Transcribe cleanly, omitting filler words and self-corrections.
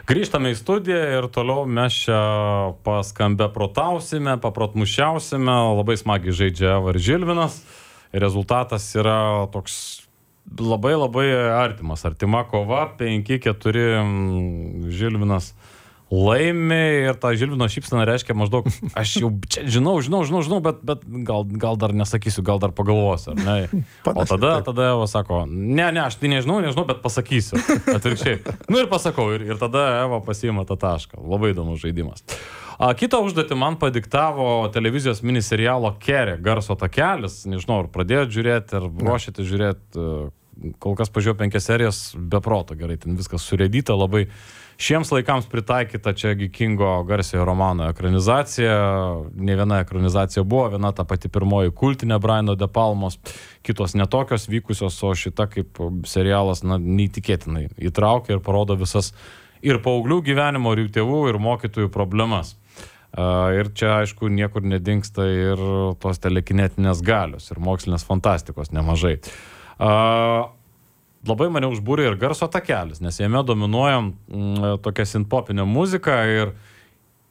Grįžtame į studiją ir toliau mes čia paskambėprotausime, paprotmušiausime, labai smagiai žaidžia Eva ir Žilvinas. Rezultatas yra toks labai artima kova, 5-4 Žilvinas laimi ir tą Žilvino šypseną reiškia maždaug, aš jau čia žinau, bet gal dar nesakysiu, gal dar pagalvosiu, ar ne? O tada Eva sako, ne, aš tai nežinau, bet pasakysiu. Atvirkščiai. Ir pasakau, ir tada Eva pasiima tą tašką. Labai įdomus žaidimas. Kitą užduotį man padiktavo televizijos miniserialo Kerė garso takelis. Nežinau, ar pradėjote žiūrėti, ar ruošėte žiūrėti. Kol kas pažiūrėjau 5 serijas, be proto gerai, ten viskas surėdyta, labai šiems laikams pritaikyta čia Kingo garsiojo romano ekranizacija. Ne viena ekranizacija buvo, viena ta pati pirmoji kultinė Briano De Palmos, kitos netokios vykusios, o šita kaip serialas neįtikėtinai įtraukia ir parodo visas ir paauglių gyvenimo, ir jų tėvų, ir mokytojų problemas. Ir čia, aišku, niekur nedingsta ir tos telekinetinės galios, ir mokslinės fantastikos nemažai. Labai mane užbūrė ir garso takelis, nes jame dominuoja tokia synthpopinė muzika ir